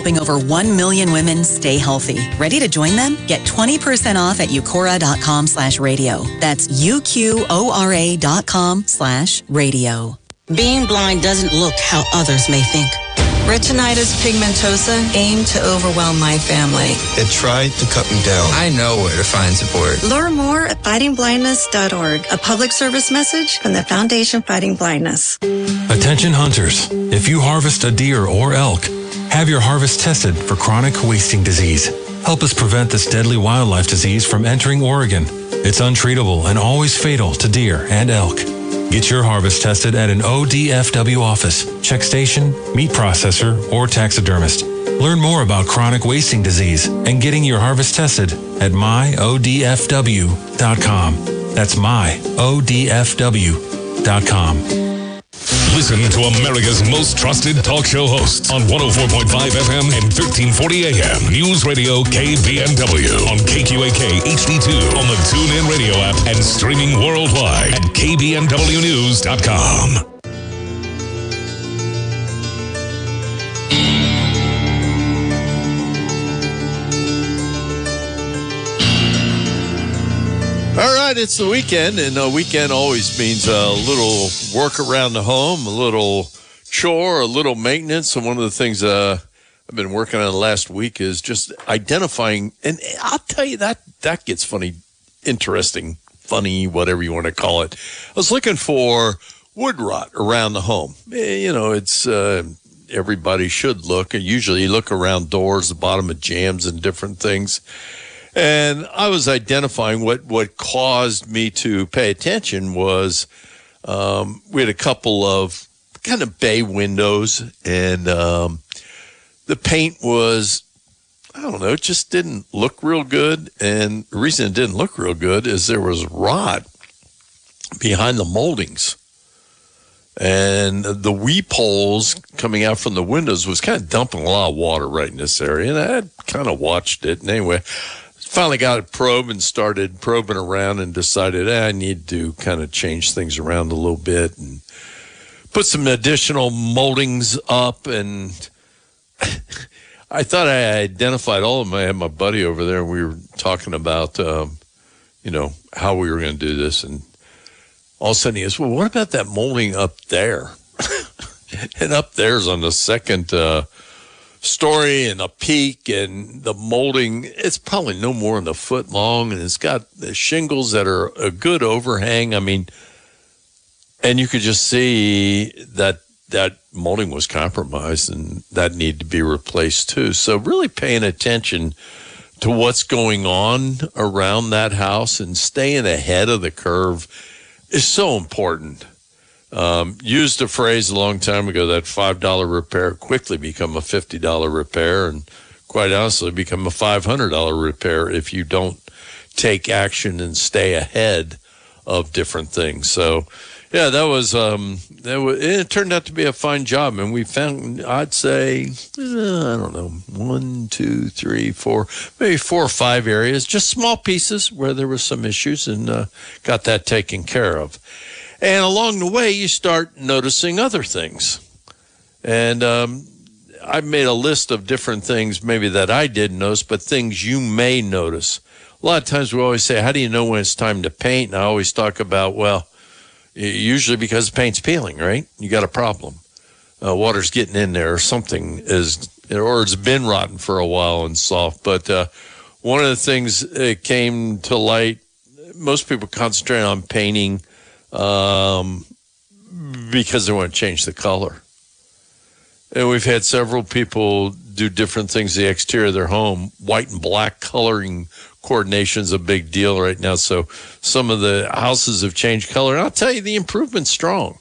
helping over 1 million women stay healthy. Ready to join them? Get 20% off at ucora.com/radio. That's uqora.com/radio. Being blind doesn't look how others may think. Retinitis pigmentosa aimed to overwhelm my family. It tried to cut me down. I know where to find support. Learn more at fightingblindness.org. A public service message from the Foundation Fighting Blindness. Attention hunters, if you harvest a deer or elk, have your harvest tested for chronic wasting disease. Help us prevent this deadly wildlife disease from entering Oregon. It's untreatable and always fatal to deer and elk. Get your harvest tested at an ODFW office, check station, meat processor, or taxidermist. Learn more about chronic wasting disease and getting your harvest tested at myodfw.com. That's myodfw.com. Listen to America's most trusted talk show hosts on 104.5 FM and 1340 AM. News Radio KBNW on KQAK HD2 on the TuneIn Radio app and streaming worldwide at KBNWnews.com. All right, it's the weekend, and a weekend always means a little work around the home, a little chore, a little maintenance. And one of the things I've been working on the last week is just identifying, and I'll tell you that gets funny, interesting, funny, whatever you want to call it. I was looking for wood rot around the home. You know, it's everybody should look. Usually you look around doors, the bottom of jams and different things. And I was identifying what caused me to pay attention was we had a couple of kind of bay windows, and the paint was, I don't know, it just didn't look real good. And the reason it didn't look real good is there was rot behind the moldings. And the weep holes coming out from the windows was kind of dumping a lot of water right in this area. And I had kind of watched it. And anyway, finally got a probe and started probing around and decided I need to kind of change things around a little bit and put some additional moldings up. And I thought I identified all of them. I had my buddy over there, and we were talking about, how we were going to do this. And all of a sudden he goes, well, what about that molding up there? And up there's on the second story and a peak, and the molding, it's probably no more than a foot long, and it's got the shingles that are a good overhang. I mean, and you could just see that molding was compromised, and that needed to be replaced too. So really paying attention to what's going on around that house and staying ahead of the curve is so important. Used a phrase a long time ago that $5 repair quickly become a $50 repair, and quite honestly become a $500 repair if you don't take action and stay ahead of different things. So yeah, it turned out to be a fine job, and we found, I'd say, I don't know, 1, 2, 3, 4, maybe 4 or 5 areas, just small pieces where there were some issues, and got that taken care of. And along the way, you start noticing other things. And I made a list of different things maybe that I didn't notice, but things you may notice. A lot of times we always say, how do you know when it's time to paint? And I always talk about, well, usually because the paint's peeling, right? You got a problem. Water's getting in there, or something or it's been rotten for a while and soft. But one of the things that came to light, most people concentrate on painting because they want to change the color. And we've had several people do different things to the exterior of their home. White and black coloring coordination is a big deal right now. So some of the houses have changed color. And I'll tell you, the improvement's strong.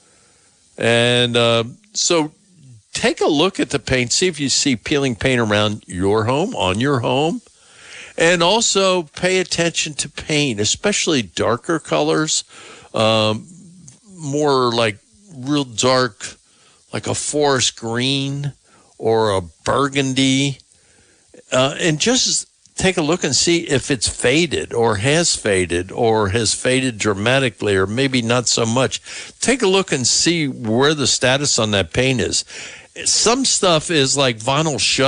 And so take a look at the paint. See if you see peeling paint around your home, on your home. And also pay attention to paint, especially darker colors. More like real dark, like a forest green or a burgundy, and just take a look and see if it's faded or has faded dramatically, or maybe not so much. Take a look and see where the status on that paint is. Some stuff is like vinyl